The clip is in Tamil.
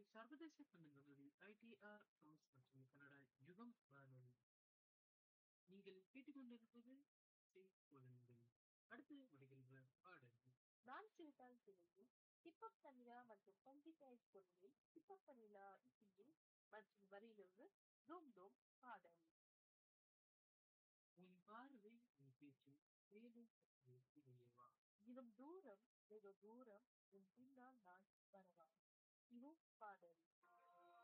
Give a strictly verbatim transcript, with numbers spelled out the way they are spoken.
சர்வதேச தமிழ் ஐடிஆர் ஹவுஸ் மற்றும் கனடா யுகம் வானொலி. நீங்கள் கேட்டுக்கொண்டிருப்பது செய் கொள்ளுங்கள். அடுத்து வருகின்ற பாடல் நான் சிரித்தால் சிரிப்பு ஹிப்ஹப் தமிழா மற்றும் பஞ்சிகாய் கொள்கை ஹிப்ஹப் தமிழா இசையில் மற்றும் வரியிலிருந்து தூம் தூம் பாடல். உன் பார்வை உன் பேச்சு வேலை பற்றிய இடையேவா. இன்னும் தூரம் வெகு தூரம் உன் பின்னால் நான் வரவா. இது பாடல்.